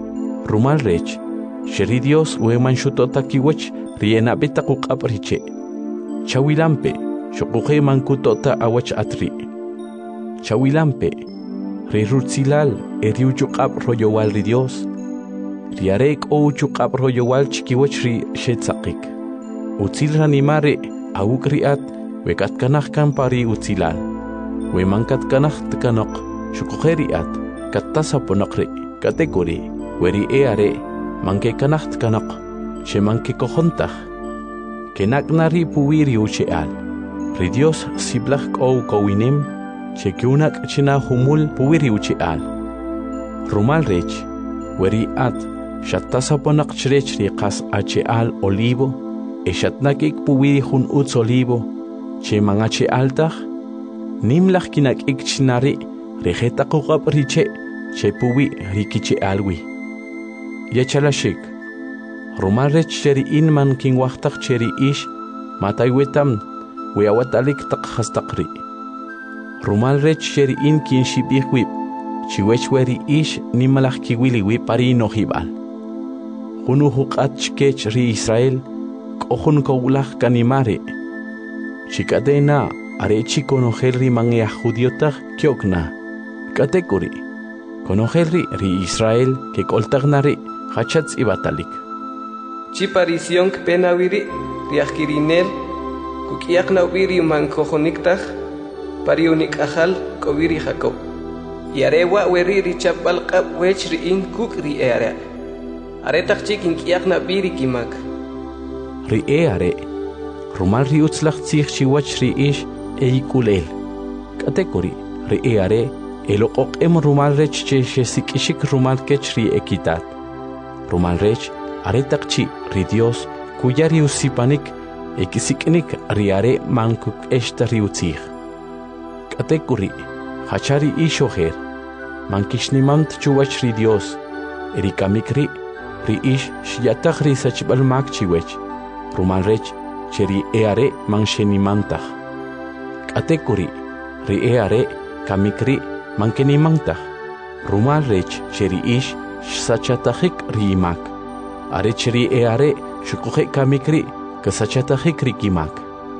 Rumal rech, sheri Dios we manshutota kiwach riena betakuk apriche. Chawilampe, shokuhe mankutota awach atri. Chawilampe, rirutsilal eriuchukap royowal ri Dios. Riarek o uchukap royowal chikiwach ri shetzakik. Utzil ranimare, awuk riat, we kat kanach kan pari utsilan. We mangkat kanach tekanok, syukuhe riat, katasa ponokri, kategori, weri eare, mangke kanach tekanok, she mangke kohontach. Kenak nari puwiri ucheal. Ri Dios siblach kou kowinim, che kiunak china humul puwiri ucheal. Rumal rech, weri at, shatasa ponak chrech riqas acheal olivo, eshatnakik puwiri hun uts olivo, che mangache altach, nimlach kinak ik chinari, rejeta kukap riche, che puwi rikiche alwi. Yachalashik, rumarech cheri inman king wachtak cheri ish, mataywetam, weawatalik tak hastakri. Rumalrech cheri in kin shibihwip, chiwechweri ish nimalach kiwiliwi pari nohibal. Hunu hukat chkech ri Israel, kohun kawulach kanimare. Chikadena, arechi konohelri mangea judiotach kyokna. Katekuri, konohelri ri Israel ke koltagnari hachats ibatalik. Chiparision penawiri, riakirinel, kukiakna wiri man kohoniktach, pariunik ahal kowiri jacob. Yarewa weri richapal kap wechri in kukri area. Aretach chikin kiakna biri kimak. Ri eare, rumal ri utzlach tzich chiwach ri ish eikulel. Katekuri, ri eare, elokok em rumal rech che shesik ishik rumal kech ri ekitat. Rumal rech, aretak chi ri Dios, kuya ri usipanik, ekisiknik ri are mankuk eshta ri utzich. Katekuri, hachari ishoher, mankishnimant chuwach ri Dios, erikamikri, ri ish shiatach ri sachbal mak chiwech. Rumal rech, cheri eare manshenimantach. Katekuri, ri eare, kamikri, mankenimantach. Rumal rech, cheri ish, sachatachik rimak. Are cheri eare, shukuhe kamikri, kasachatachik rikimak.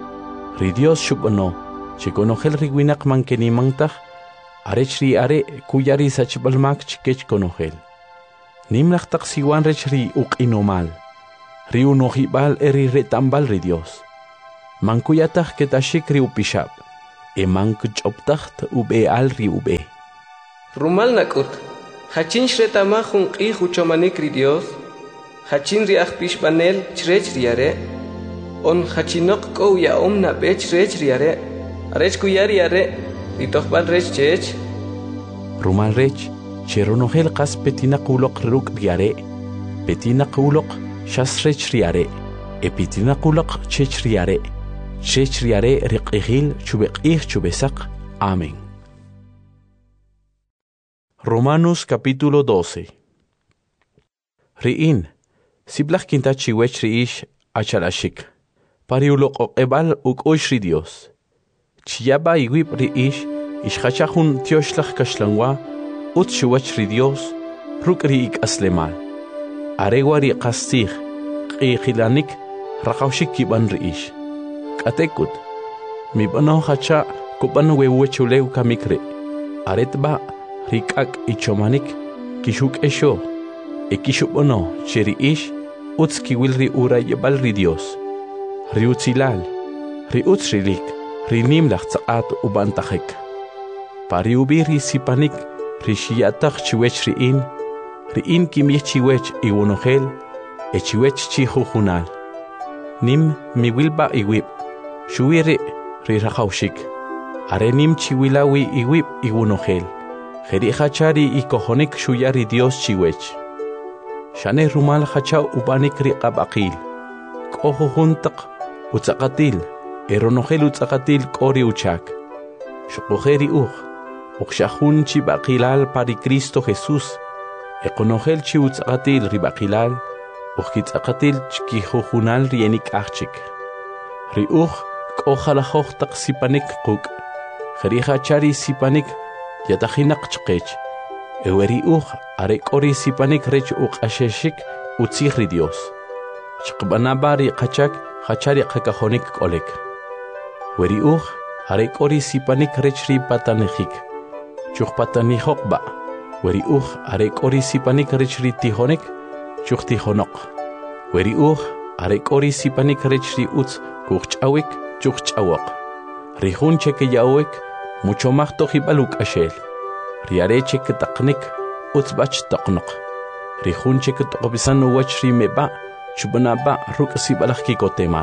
Ri Dios shubano, chikonohel riwinak mankenimantach, are chri are, kuyari sachbalmak chikech konohel. Nimlach taksiwan rech ri uk inomal. Riu nohibal eri retambal ri Dios. Mankuyatah ketashik ri upishab. E manku choptaht ube al ri ube. Rumal nakut. Hachin shretama jun qi huchomanik ri Dios. Hachin ri akpish banel chrech riare. On hachinok ko ya om na be chrech riare. Arech kuyari are. Ritohbal rech chech. Rumal rech. Cheronohel qas petina qulok ruk riare. Petina qulok shas rech riare. E petina qulok chech riare. Chech riare riqihil chubeqih chubesak. Amén. Romanos capítulo doce. Riin, siblach kinta chiwech riish achalashik. Pariulok oqebal uk oishri Dios. Chiyaba iwib riish ishachahun tioshlach kashlangwa ut chiwech ri Dios ruk riik aslemal. Aregwa ri qastig qiqilanik raqawshik kiban riish. Katekut, mi bano hacha kuban wewechuleu kamikre. Aretba rikak ichomanik kishuk esho. E kishubono cheri ish utski wilri ura yebal ri Dios. Ri utzilal, ri utzrilik, ri nimlach tsaat ubantahek. Pari ubiri sipanik ri shiatach chiwech riin, riin kimich chiwech iwunohel, e chiwech chihuhunal. Nim mi wilba iwib. Shuire ri raqawshik. Are nim chiwilawi iwib iwunohel. Jeri hachari ikohonik shuyari Dios chiwech. Shane rumal hacha ubanik ri qabaqil. Koho huntaq utzaqatil. Eronohel utzaqatil kori uchak. Shukoheri uj. Uqshahun chibaqilal pari Cristo Jesús. Econohel chi utzaqatil ribaqilal. Uqkitzaqatil chkihuhunal rienik achik. Ri uj Ojalá hochtaq sipanik quk. Jeriha chari sipanik yatahinak chqech. Eweri uj arek ori sipanik rech uq asheshik utzihri Dios. Chqbanabari qachak hachari qakahonik kolek. Weri uj arek ori sipanik rech ri patanejik. Chuq patanihokba. Weri uj arek ori sipanik rech ri tihonik. Chuq tihonok. Weri uj arek ori sipanik rech ri utz kuchawik. Chukchawak. Rihun cheke yawek, mucho más tojibaluk ashel. Riare cheke taknik, utzbach taknok. Rihun cheke tokobisan uwach rimeba, chubanaba ruk sibalak kikotemal.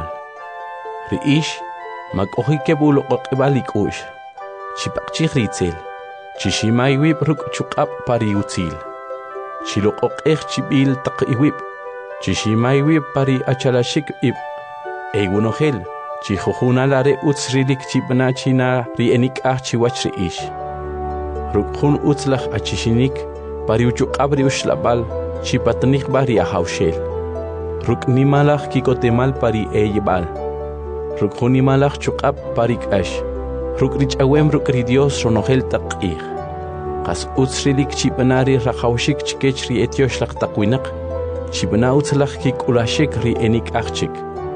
Riish, mag ohike bulo kokibalik ush. Chipakchi ritzel. Chishimai wib ruk chukap pari utzil. Chilok okech chibil tak iwib. Chishimai wib pari achalashik ib. Egunohel. Chihuhuna lare utzrilik chibna china rienik ah chiwach riish. Rukhun utzlach achishinik pariuchuk abri ushlabal chipatnik bari ahaushel. Ruk nimalach kikotemal pari eyebal. Rukhun nimalach chukab parik ash. Ruk rich awem ruk ridios ronohel taqih. Qas utzrilik chibnari rahaushik chikech ri etiosh lak taqwinak. Chibna utzlach kikulashik rienik achik.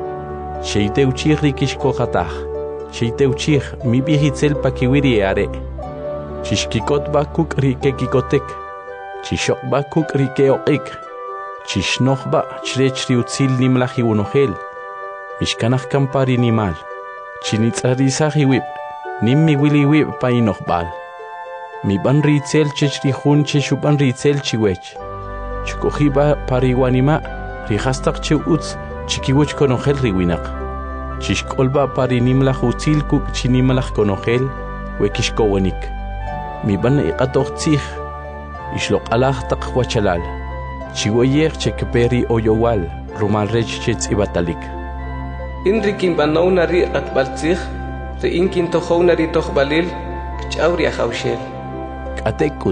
Sheiteuchih rikishkohatah. Sheiteuchih mi bihitzel pakiwiri are. Chishkikot bakuk rike kikotek. Chishok bakuk rike oik. Chishnoch ba chrech riutzil nimlahi unohel. Mishkanach kampari nimal. Chinitzarisahi wib. Nimmi wili wib painoch bal. Mi ban ritzel chechri hun cheshuban ritzel chiwech. Chukohiba pariwanima rihastak che utz. Chikiwech konogel riwinak. Chishkolba pari nimlach utzil kuk chinimlach konogel wekishkowenik. Mi ban iqatoch tzich. Ishlok alach taqwachalal. Chiwayech chekperi oyowal. Rumal rech chetz ibatalik. Inrikin banaunari atbaltzich. Reinkin tohounari tohbalil. Kchauri ahaushel. Katekut.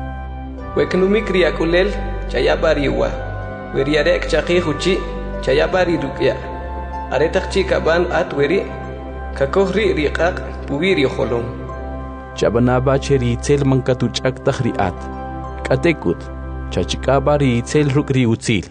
Weknumik riakulel chayabariwa. Weriarek chakihuchi. Chayabari rukya. Aretak chika ban atweri. Kakohri riqaq puwiri holom. Chabanaba cheri itzel mankatuchak tahriat. Katekut. Chachikabari itzel rukri utzil.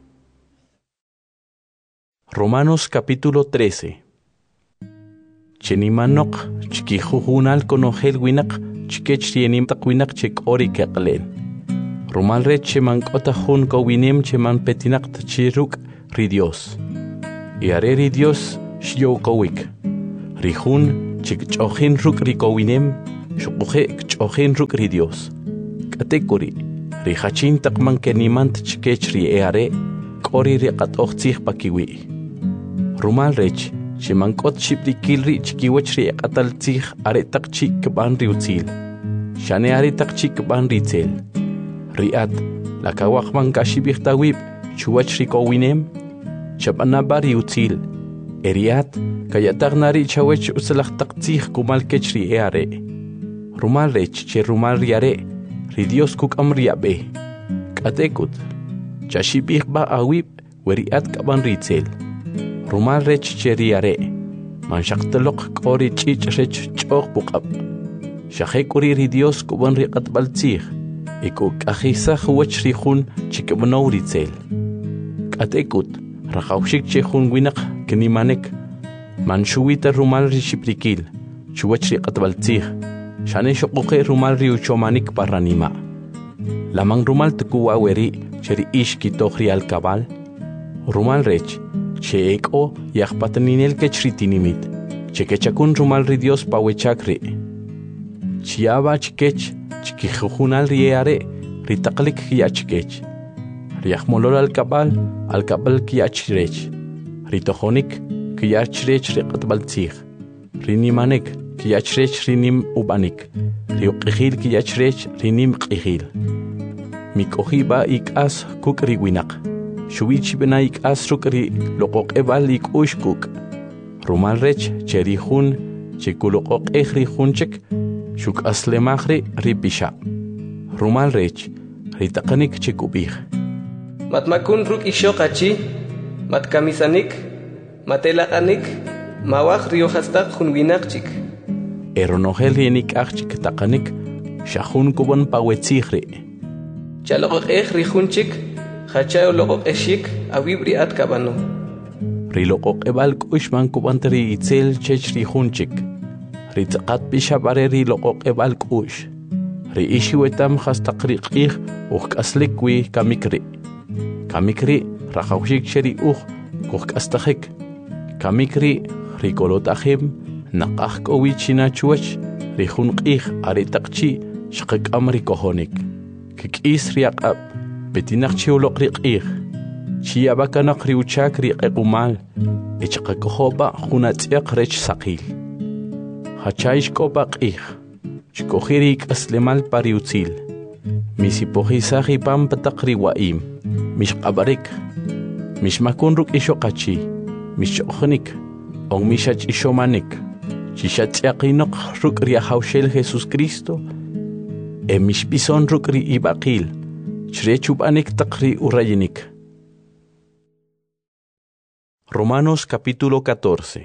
Romanos capítulo trece. Chenimanok chikijuhunal konogel winak chikech rienim takwinak chek ori keklen. Romal re cheman kotahun ko winim cheman petinak tchiruk ri Dios. Y are ri Dios xyowqowik. Rijun chikch'ojin ruk' rikowinem, xuquje kch'ojin ruk' ri Dios. K'atekuri, rijachin taqman kenimant chikech ri eare, k'ori ri qat'ojtzij pakiwi. Rumal rech, ximank'ot xibrikil ri chikiwach ri eqataltzij are taq chik kb'an ri utzil. Xane are taq chik kb'an ri tzel. Ri'at, lakawaqman kaxibij tawib, chuwach ri kowinem, chab'anaba ri utzil. Eriat, kayataq nari chawech usalaq taq tzij kumal kech ri eare. Rumal rech, che rumal ri are, ri Dios kuk'am ri abe. K'atekut, chashibij ba awib, weriat k'aban ri tzel. Rumal rech che ri are, manshaqtaloq k'ori ch'ich' rech ch'oq puq'ab. Xajek'uri ri Dios kuban ri qatb'al tzij, iku k'ajisaj wach ri jun chikb'now ri tzel. K'atekut, rajawxik che jun winaq kinimanek, manxuwita rumal ri xibrikil, chuwach ri qatb'al tzij, xane xoqoqe rumal ri uchomanik parranima. Lamang rumal tukuwa weri che ri ix kitoj ri alkabal, rumal rech, che eko yaqpataninel kech ri tinimit, che kechakun rumal ri Dios pawechak ri. Chiaba chikech, chikijujunal ri eare, ri taqlik kiya chikech. Ri yaqmolol alkabal, alkabal kiya chirech. Ri tojonik kiya chirech ri qatbal tzij. Ri nimanek kiya chirech ri nim ubanik. Ri uqijil kiya chirech ri nim qijil. Mikoji ba ik'as kuk ri winaq. Xuwichi bena ik'as ruk ri loqoq'ebal ik'ux kuk. Rumal rech che ri jun che kuloqoq'ej ri junchik xuk'aslemaj ri ri pixa'. Rumal rech ri taqanik che kub'ij. Matmakun ruk ixoq achi, matkamisanik, matelaqanik, mawaj ri hojastaq jun winaq chik. Eronojel ri nik'aj chik taqanik, xajun kuban pawetzij ri. Chaloqoq'ej ri jun chik, Hachayo loqoq'exik awib ri at kabano. Ri loqoq'ebal k'uxman kub'ant ri itzel chech ri junchik. Ri tzaqat pixa bare ri loqoq'ebal k'ux. Ri ixi wetam hastaq ri q'ij uj k'aslik wi kamik ri. Kamik ri rajawxik che ri uj kuj k'astajik. Kamik ri ri kolotajim naqaj k'owi china chuwach ri jun q'ij are taq chi xqak'am ri kojonik. Kik'is ri aq'ab. Betinaq chiwloq ri q'ij, chiyabakanaq ri uchak ri q'equmal, ichqakojoba juna tz'iaq rech saqil. Hachay xk'oba q'ij, xkoji ri k'aslemal pa ri utzil, misipojisaj ipam pataq ri wa'im, mixq'abarik, mixmakun ruk' ixoqachi, mixch'ojnik, on mixach'ixomanik, xixatz'iaqinoq ruk' ri ajawxel Jesucristo, e mixb'ison ruk' ri ib'aqil, Churechub'anik taqri urayinik. Romanos capítulo catorce.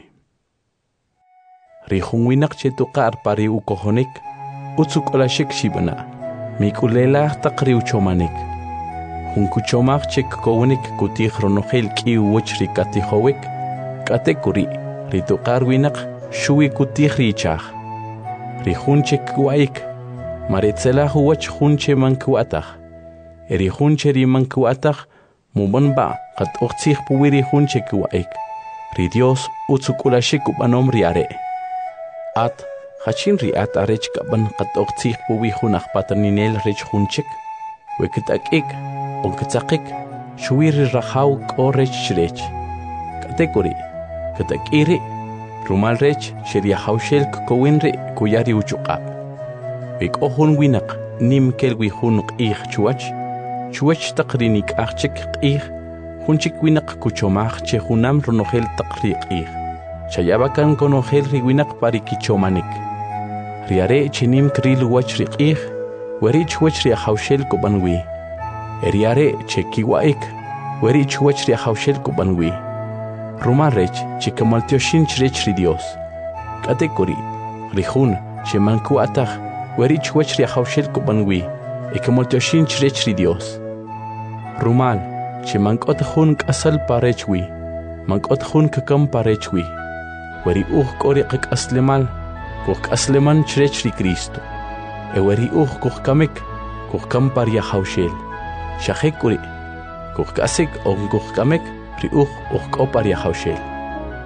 Rijun winak chetuqar pari ukojonik, utzuk olashik shibana, mikulela taqri uchomanik. Hun kuchomach chek kowenik kutij ronojel ki uwach rikatijowik, katekuri, rituqar winak shuwi kutij richaj. Rijun chek kuaik, maretzela uwach hun che mankuataj. Eri junche ri mankuataj, mubanba, kat oxtzij puwiri junche kuaik. Ri Dios utsukulashik ubanom ri are. At, hachin ri at arech kaban kat oxtzij puwi junaj pataninel rech junchik. Wekitakik, onkitzakik, shuwiri rajaw ko rech chrech. Katekuri, katakiri, rumal rech, sheria haushel kowinri kuyari uchuqab. Wik ohun winak, nim kelwi hun q'ij chuwach, chuwach taqrinik achik q'ij, junchik winaq kuchomaj che junam ronojel taqri q'ij. Chayabakan konojel ri winaq pari kichomanik. Riare chinim kril wach ri q'ij, weri chuwach ri ajawxel kubanwi. Eriare che kiwaik, weri chuwach ri ajawxel kubanwi. Rumarech che kamaltioshin chrech ri Dios. Katekuri, ri jun che mankuataj, weri chuwach ri ajawxel kubanwi, e kamaltioshin chrech ri Dios. Rumal, che mankot jun k'asal parechwi, mankot jun kakam parechwi. Weri uj k'ori qak'aslemal, kuj k'asleman chrech ri Cristo. E weri uj kuj kamik, kuj kam par yajawxel. Xajekuri, kuj k'asik o kuj kamek, ri uj uj k'o par yajawxel.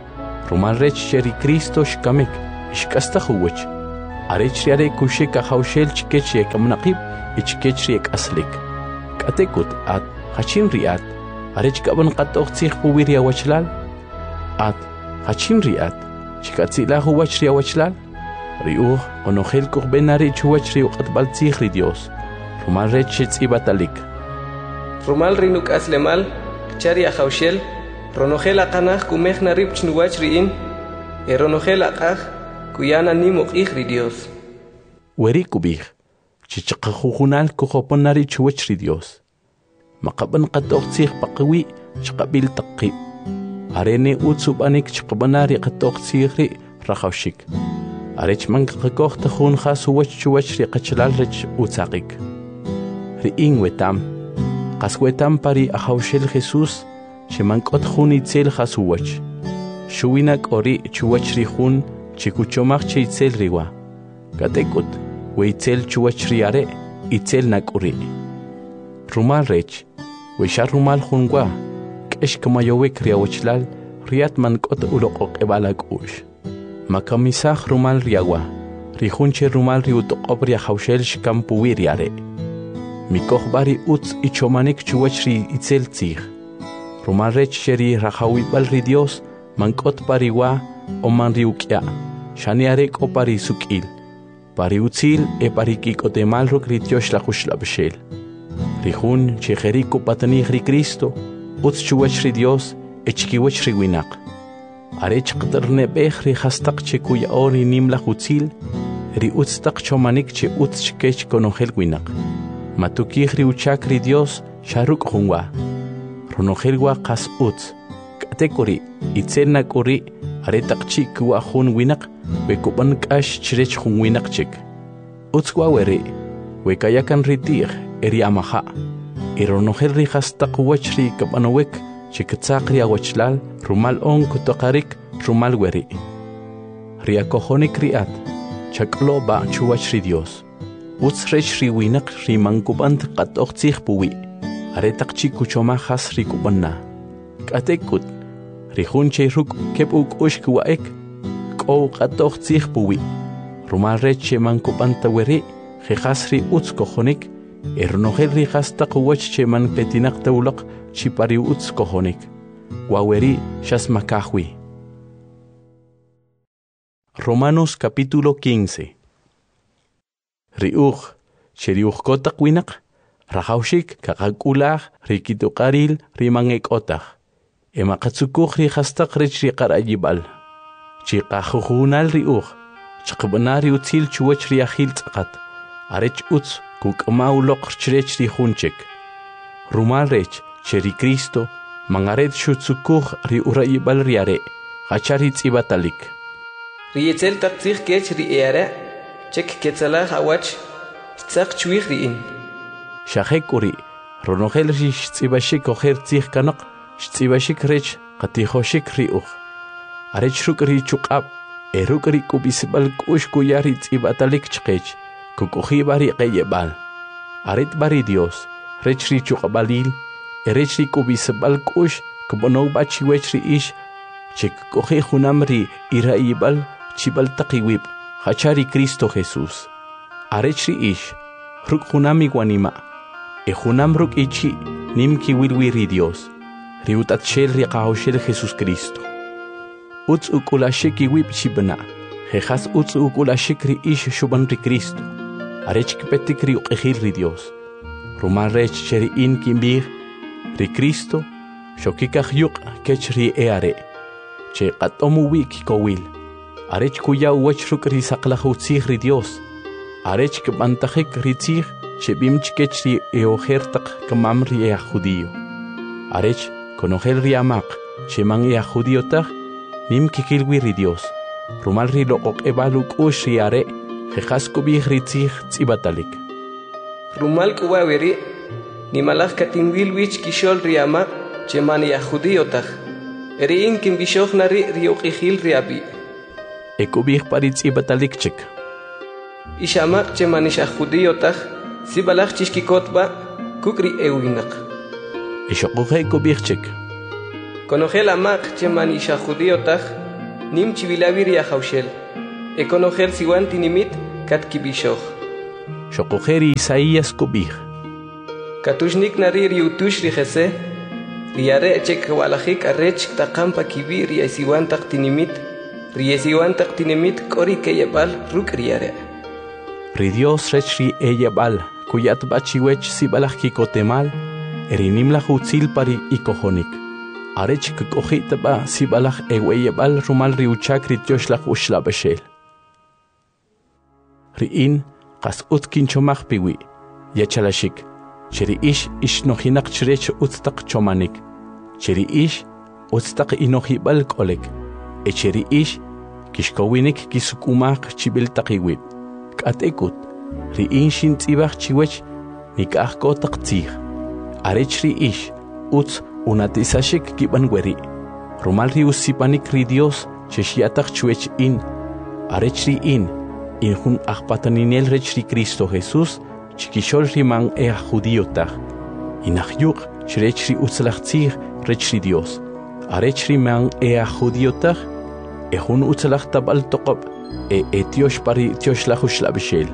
Rumal rech cheri Cristo shkamek, shkasta huwech. Arech riare kushek ahaushel chikech yek amnaqib, ichkech riek aslik. Katekut at hachin riat, arech kaban qatoq tsih puwiria wachlal. At hachin riat, chikatzila huwach ria wachlal. Riuh onogel kurbenari chuwach riu qatbal tsih ri Dios. Rumal rech chetzibatalik. Rumal rinuk aslemal, chari ahaushel, ronogel aqanah kumeh narib chnuwach riin, e ronogel aqah, kuyana nimuk ri Dios. Weri kubih, chichaqahujunal kujoponari chuwach ri Dios. Maqaban qatoq tsih paqwi, chqabil taqib. Arene utsubanik chqabanari qatoq tsih ri rahawshik. Arech man qakoh tajun khas huwach chuwach ri qachlal rech utsaqik. Riin wetam, qas wetam pari ahawshel Jesus, shemankot jun itzel khas huwach. Shuwinak ori chuwach ri jun, chikuchomach che itzel riwa. Katekut, we itzel chuwach ri are, itzel nak uri. Rumal rech, we shar rumal junwa, kesh kamayowek riawachlal, riat mankot uloqok ebalak ush. Makamisach rumal riawa, rihunche rumal riutoqob riahawshel shkampuwi riare. Mikoh bari utz ichomanik chuwach ri itzel tzih. Rumal rech sheri rahawibal ri Dios, mankot pariwa o man riukya, shaniarek o pari sukil, pari utzil e pari kikotemal ruk rityosh la kushlabshel. Rihun chejeriku patanih ri Cristo, utz chuwach ri Dios, echkiwach ri winak. Arech qterne bech ri hastak che kuya ori nim la utzil, ri utztak chomanik che utz chkech konogel winak. Matukih ri uchak ri Dios, sharuk hunwa. Ronogelwa qas utz. Katekuri, itzel nakuri, aretak chik wa hun winak, bekuban kash chirech hun winak chik. Utzwa weri, wekayakan ritir, eri amaha. Ironogel ri hastak wach ri kapanowek, chikatzakri awachlal, rumal on kutokarik, rumal weri. Riakohonik riat, chaklo ba chuwach ri Dios. Utz rech ri winak ri mankubant katok tsih puwi. Aretak chikuchoma has ri kubanna. Katekut, rihun che ruk kep uk ush kuwaek, ko katok tsih puwi. Rumal rech che mankubanta weri, jehas ri utz kohonik, ernogel ri hastak wach che man petinak taulak, chipari utz kohonik. Waweri shas makahwi. Romanos capítulo quince. Riuj, cheriuj kotak winak, rahaushik kakakulah rikitukaril rimangek otah. Emakatsukuh ri hastak rich ri karayibal. Chikahujunal riuj, chakbanari utzil chuwach ri ahil tzakat. Arech utz kukamaulok chrech ri hunchek. Rumal rech, cheri Cristo, mangaret shutsukuh ri urayibal riare, hachari tzibatalik. Rietzel takzih kech ri eare, chek ketzalah awach, tzak chuih riin. Shahek uri, ronogel ri shtzibashik oher tzih kanak, shtzibashik rech, katihoshik riuj. Arech ruk ri chukab, eruk ri kubisibal kush kuyari tzibatalik chkech, kukuhi bari qeyebal. Aret bari Dios, rech ri chukabalil, erech ri kubisibal kush, kubonog bachi wech ri ish, chek kuhi hunam ri iraibal, chibal takiwib, hachari Cristo Jesus. Arech ri ish, ruk hunami guanima, e hunam ruk ichi, nim ki wilwiri Dios, riutat shel ri qahoshel Jesus Cristo. Utz ukulashiki wib chibna, jejas utz ukulashik ri ish shuban ri Cristo. Arech kipetik ri uqehil ri Dios. Rumal rech cheri in kimbir, ri Cristo, shokikah yuk kech ri eare, che qatomu wi kikowil. Arech kuya uwach ruk ri saqlahutzih ri Dios. Arech kibantahik ri tzih, shebim chkech ri eohertak kamam ri ea judío. Arech konogel ri amak, sheman ea judío tag, nim kikilwi ri Dios. Rumal ri loqok ebaluk ush ri are, jejas kubih ri tzih tzibatalik. Rumal kuwaweri, nimalach katinwil wich kishol ri amak, sheman ea judío tag. Eri in kimbishok nari ri uqihil ri abi. Ekubih pari tzibatalik chik. Ishamak chemanisha judío tag, sibalach chishkikotba, kukri ewinak. Ishokuhe kubih chik. Konogel amak chemanisha judío tag, nim chivilavir ya haushel. Econogel siwan tinimit kat kibishoch. Shokojeri Isaías kubij. Katushnik narir yutush rijese. Riare chek walajik arrech takampa kibir ya siwan tak tinimit. Riesiwan tak tinimit kori keyebal ruk riare. Ri Dios rech ri eyebal kuyat bachiwech sibalaj kikotemal. Erinim la hutzil pari ikohonik. Arech kukojit ba sibalaj eweyebal rumal riuchak rityosh la ushla beshel. Riin qas utkin chomach piwi yachalashik. Cheri ish ish nohinak chrech utstak chomanik. Cheri ish utstak inohibal kolek. E cheri ish kishkowinik kisukumak chibil takiwit. Katekut riin shin tzibach chiwech nikah kotak tzig. Arech ri ish utz unatisashik kiban weri. Rumal ri usipanik ri Dios cheshiatak chuech in. Arech ri in. Injun akpataninel rech ri Cristo Jesús chikishol riman e judíotag. Inahyuk chrech ri utzlachtzig rech ri Dios. Arech riman e judíotag ejun utzlach tabal toqob e etiosh pari tiosh lahush labishel.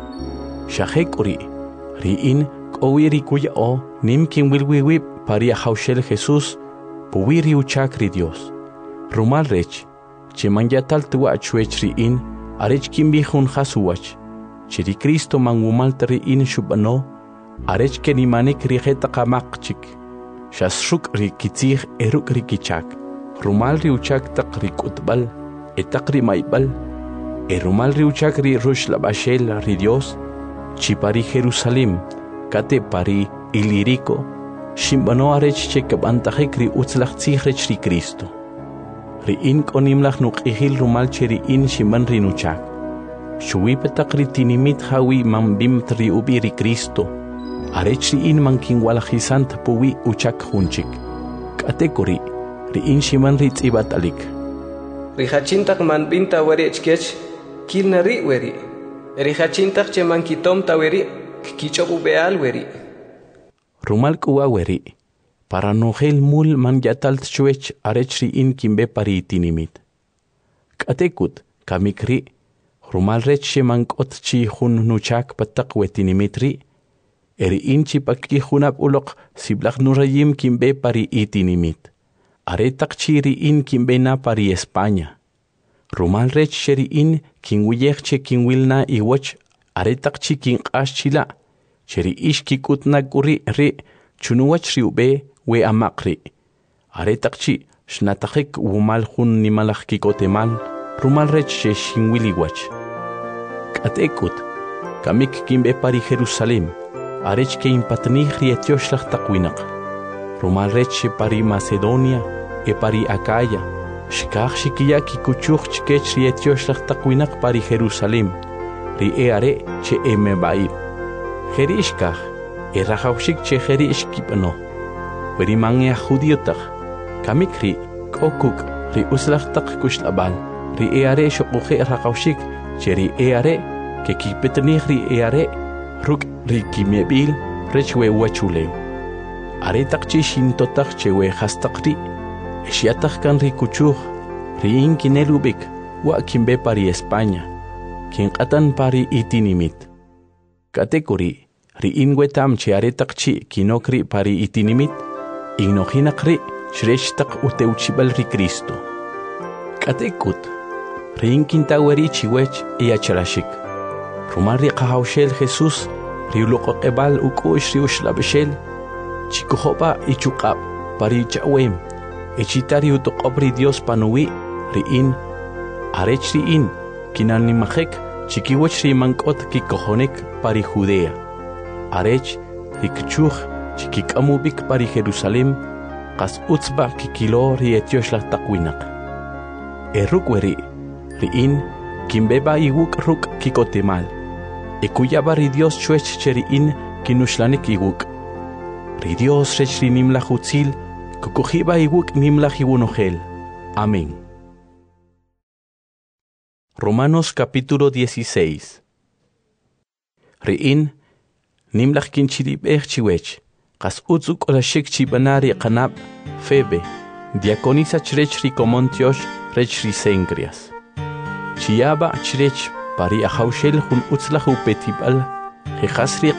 Shahek uri ri in kowiri kuya o nimkin wilwiwib pari haushel Jesús puwiri uchak ri Dios. Rumal rech cheman yatal tuwa chuech ri in arech kimbihun hasuwach. Chiri Cristo mangumal tari in shubano. Arech kenimanik rijeta kamakchik. Shasruk rikitzig eruk rikichak. Rumal riuchak tak rikutbal. Etak rimaibal. Erumal riuchak ri rush labashel ri Dios. Chipari Jerusalem. Kate pari iliriko. Shimbano arech chekabantahek ri utzlachtzig rech ri Cristo. Ri in konimlach nuk ihil rumal cheri in shimban rinuchak. Shui petak ri tinimit hawi mambim tri ubiri Cristo. Arech ri in mankin walajisant puwi uchak hunchik. Katekori ri in shimban ri tzibat alik. Ri hachintak man binta weri echkech kil nari weri. Ri hachintak che man kitom ta weri kichobu beal weri. Rumal kuwa weri. Para nogel mul man yatal tchuech arech ri in kimbe pari tinimit. Katekut kamikri rumal rech sheman kot chi hun nuchak patak wetinimitri. Eri in chi pakki hunap ulok siblak nurayim kimbe pari itinimit. Aretak chi ri in kimbe na pari España. Rumal rech sheri in kinwiyech che kinwilna iwach aretak chi kin chila. Cheri ish kikutna guri ri chunuwach ri ube we amakri. Aretak chi shnatakik wumal hun nimalach kikotemal. Rumal rech she shinwiliwach. Katekut kamik kimbe pari Jerusalem. Arech ke impatnih rietioshlag takwinak. Rumal rech she pari Macedonia e pari Acaya. Shkach shikiya kikuchuch chkech rietioshlag takwinak pari Jerusalem. Ri e are che emebaib. Jeri ishkach e rajawshik che jeri ishkipano. Weri mange a judiotak. Kamikri kokuk ri uslachtak kushlabal. Ri e are shokuche rajawshik che ri e are ke kipetnih ri e are ruk ri kimebil rechwe wachuleu. Are takchi shintotak chewe hastakri. Eshiatak kan ri kuchuch ri inkinelubik wa kimbe pari España. Kin atan pari itinimit. Katekori ri inwetam che are takchi kinokri pari itinimit. Ignohinakri shreshtak uteuchibal ri Cristo. Katekut ri inkintaweri chiwech e acharashik. Rumar ri qahawshel Jesús ri uloqoqebal ukush ri ushlabeshel. Chikuhoba ichukab pari chawem. Echitari utoqobri Dios panuwi ri in. Arech ri in kinanimajek chikiwech ri mankot kikohonek pari Judea. Arech ri kchuch chikikamubik pari Jerusalem. Qas utzba kikilo ri etioshlag takwinak. Erukweri ri in kimbeba iwuk ruk kikotemal. Ekuyaba ri Dios chuech cheri in kinushlanik iwuk. Ri Dios rech ri nimlach utzil kukujiba iwuk nimlach iwunogel. Amén. Romanos capítulo dieciséis. Ri in nimlach kinchiribech chiwech. Qas utzuk olashik chibanari qanab Febe. Diaconisa chrech ri komontiosh rech risencrias. Chiaba chrech pari ahaushel hun utzlahu petibal, jehasri